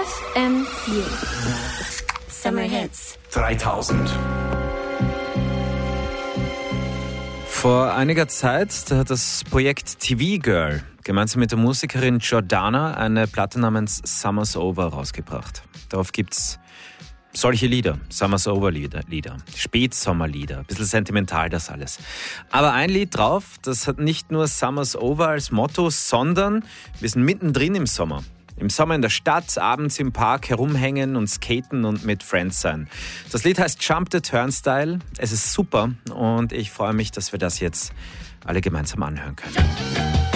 FM4 Summer Hits 3000. Vor einiger Zeit da hat das Projekt TV Girl gemeinsam mit der Musikerin Jordana eine Platte namens Summer's Over rausgebracht. Darauf gibt's solche Lieder, Summer's Over Lieder, Spätsommerlieder, ein bisschen sentimental das alles. Aber ein Lied drauf, das hat nicht nur Summer's Over als Motto, sondern wir sind mittendrin im Sommer. Im Sommer in der Stadt, abends im Park herumhängen und skaten und mit Friends sein. Das Lied heißt Jump the Turnstile. Es ist super und ich freue mich, dass wir das jetzt alle gemeinsam anhören können.